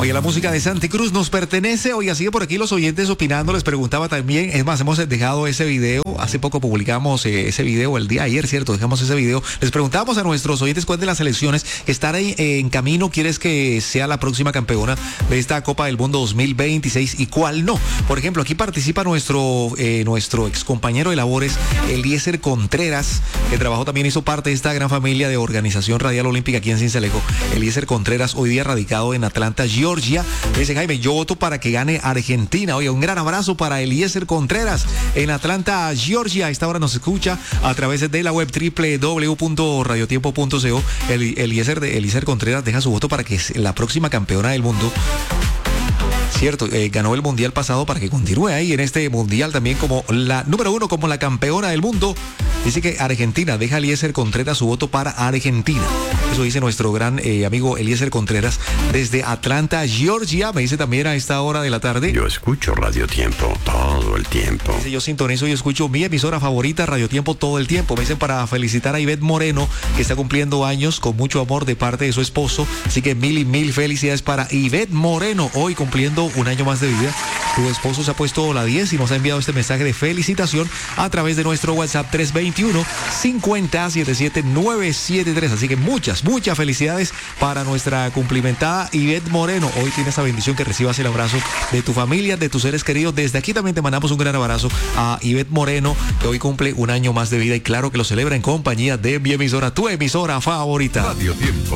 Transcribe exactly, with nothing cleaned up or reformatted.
Oye, la música de Santi Cruz nos pertenece. Oiga, sigue por aquí los oyentes opinando. Les preguntaba también, es más, hemos dejado ese video. Hace poco publicamos eh, ese video, el día de ayer, ¿cierto? Dejamos ese video. Les preguntamos a nuestros oyentes cuál de las selecciones estará en, en camino quieres que sea la próxima campeona de esta Copa del Mundo dos mil veintiséis y cuál no. Por ejemplo, aquí participa nuestro, eh, nuestro ex compañero de labores, Eliezer Contreras, que trabajó también, hizo parte de esta gran familia de Organización Radial Olímpica aquí en Sincelejo. Eliezer Contreras, hoy día radicado en Atlanta, Georgia. Dice, Jaime, yo voto para que gane Argentina. Oye, un gran abrazo para Eliezer Contreras en Atlanta, Georgia. A esta hora nos escucha a través de la web doble u doble u doble u punto radiotiempo punto co. El, Eliezer, de, Eliezer Contreras deja su voto para que la próxima campeona del mundo, cierto, eh, ganó el mundial pasado, para que continúe ahí en este mundial también como la número uno, como la campeona del mundo. Dice que Argentina, deja a Eliezer Contreras su voto para Argentina. Eso dice nuestro gran eh, amigo Eliezer Contreras desde Atlanta, Georgia. Me dice también a esta hora de la tarde. Yo escucho Radio Tiempo todo el tiempo. Dice, yo sintonizo y escucho mi emisora favorita, Radio Tiempo, todo el tiempo. Me dicen para felicitar a Ivette Moreno, que está cumpliendo años con mucho amor de parte de su esposo. Así que mil y mil felicidades para Ivette Moreno, hoy cumpliendo un año más de vida. Tu esposo se ha puesto la diez y nos ha enviado este mensaje de felicitación a través de nuestro WhatsApp tres dos uno, cinco cero, siete siete nueve siete tres. Así que muchas, muchas felicidades para nuestra cumplimentada Ivette Moreno. Hoy tienes esa bendición que recibas el abrazo de tu familia, de tus seres queridos. Desde aquí también te mandamos un gran abrazo a Ivette Moreno, que hoy cumple un año más de vida y claro que lo celebra en compañía de mi emisora, tu emisora favorita. Radio Tiempo.